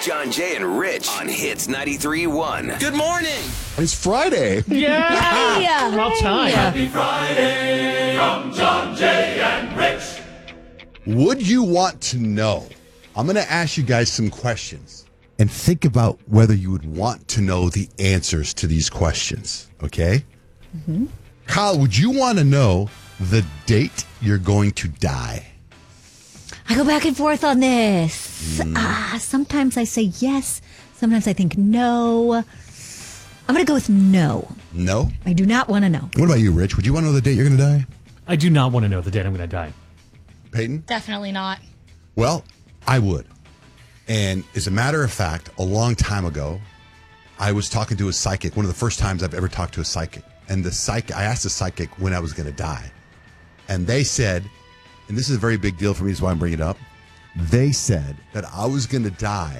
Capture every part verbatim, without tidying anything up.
John, Jay, and Rich on Hits ninety-three point one. Good morning. It's Friday. Yeah. Yeah. About time. Happy Friday from John, Jay, and Rich. Would you want to know? I'm going to ask you guys some questions and think about whether you would want to know the answers to these questions. Okay? Mm-hmm. Kyle, would you want to know the date you're going to die? I go back and forth on this. Mm. Ah, sometimes I say yes. Sometimes I think no. I'm going to go with no. No? I do not want to know. What about you, Rich? Would you want to know the date you're going to die? I do not want to know the date I'm going to die. Peyton? Definitely not. Well, I would. And as a matter of fact, a long time ago, I was talking to a psychic, one of the first times I've ever talked to a psychic. And the psych, I asked the psychic when I was going to die. And they said, and this is a very big deal for me, is why I'm bringing it up. They said that I was going to die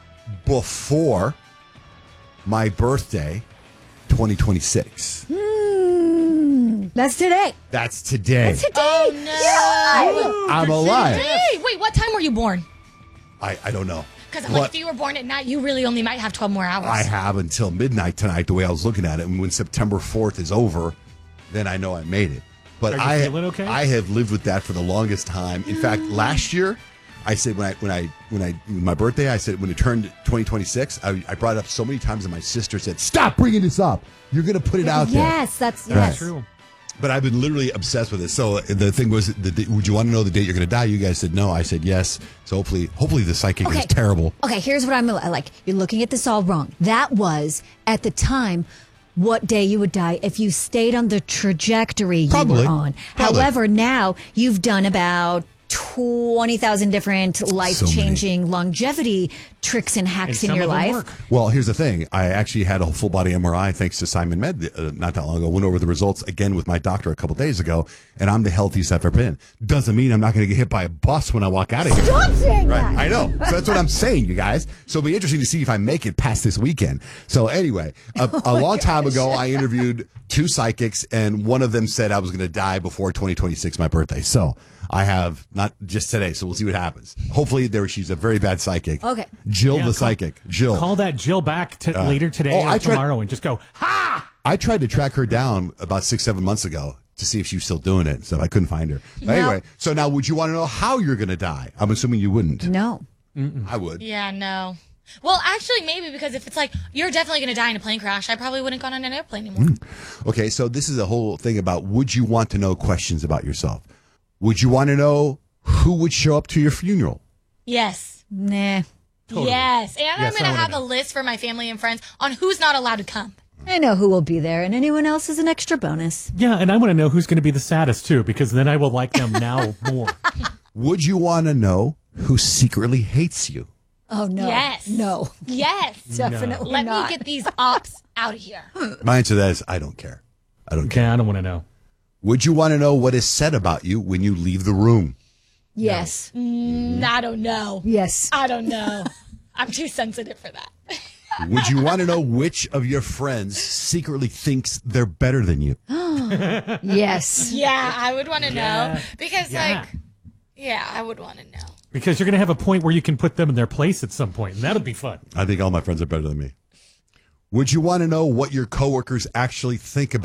before my birthday, twenty twenty-six. Mm, that's today. That's today. That's today. Oh, no. Yeah. I'm alive. Hey, wait, what time were you born? I, I don't know. Because I'm like, if you were born at night, you really only might have twelve more hours. I have until midnight tonight, the way I was looking at it. And when September fourth is over, then I know I made it. But Are you I, feeling okay? I have lived with that for the longest time. In fact, last year, I said when I when I when I my birthday, I said when it turned twenty twenty-six, I, I brought it up so many times, and my sister said, "Stop bringing this up. You're going to put it out there." Yes, that's Right. yes. True. But I've been literally obsessed with it. So the thing was, the, would you want to know the date you're going to die? You guys said no. I said yes. So hopefully, hopefully the psychic Okay. is terrible. Okay, here's what I'm like. You're looking at this all wrong. That was at the time what day you would die if you stayed on the trajectory Probably. you were on. Probably. However, now you've done about twenty thousand different life-changing longevity tricks and hacks And in some your of them life. work. Well, here's the thing. I actually had a full body M R I thanks to Simon Med uh, not that long ago. Went over the results again with my doctor a couple days ago, and I'm the healthiest I've ever been. Doesn't mean I'm not going to get hit by a bus when I walk out of here. Stop saying Right, that. I know. So that's what I'm saying, you guys. So it'll be interesting to see if I make it past this weekend. So anyway, a, a long time ago, I interviewed two psychics, and one of them said I was going to die before twenty twenty-six, my birthday. So I have not just today. So we'll see what happens. Hopefully, there she's a very bad psychic. Okay. Jill, Yeah, the call- psychic. Jill. Call that Jill back to Uh, later today oh, or I tried- tomorrow and just go, ha! I tried to track her down about six, seven months ago to see if she was still doing it. So I couldn't find her. But No. anyway, so now would you want to know how you're going to die? I'm assuming you wouldn't. No. I would. Yeah, no. Well, actually, maybe because if it's like, you're definitely going to die in a plane crash, I probably wouldn't go on an airplane anymore. Okay, so this is a whole thing about would you want to know questions about yourself? Would you want to know who would show up to your funeral? Yes. Nah. Totally. Yes. And I'm Yes, going I to wanna have know. a list for my family and friends on who's not allowed to come. I know who will be there, and anyone else is an extra bonus. Yeah, and I want to know who's going to be the saddest, too, because then I will like them now more. Would you want to know who secretly hates you? Oh, no. Yes. No. Yes. Definitely Let not. me get these ops out of here. My answer to that is I don't care. I don't Okay, care. I don't want to know. Would you want to know what is said about you when you leave the room? Yes. Mm, I don't know. Yes. I don't know. I'm too sensitive for that. Would you want to know which of your friends secretly thinks they're better than you? Yes. Yeah, I would want to Yeah. know. Because, Yeah. like, yeah, I would want to know. Because you're going to have a point where you can put them in their place at some point, and that'll be fun. I think all my friends are better than me. Would you want to know what your coworkers actually think about